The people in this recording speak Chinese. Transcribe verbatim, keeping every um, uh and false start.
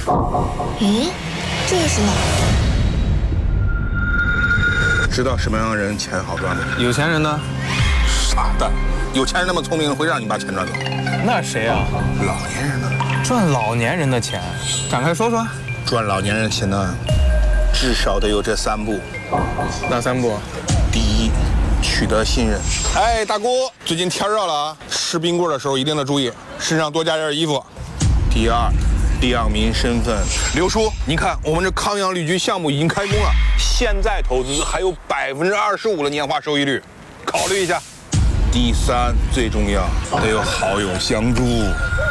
咦，这是？ 知道什么样的人钱好赚吗？ 有钱人呢？ 傻蛋，有钱人那么聪明，会让你把钱赚走？ 那谁啊？ 老年人呢？ 赚老年人的钱，展开说说。 赚老年人的钱呢，至少得有这三步。 哪三步？ 第一，取得信任。哎，大姑，最近天热了啊，吃冰棍的时候一定得注意，身上多加件衣服。第二，亮明身份。刘叔，你看我们这康阳旅居项目已经开工了，现在投资还有百分之二十五的年化收益率，考虑一下。第三，最重要，得有好友相助。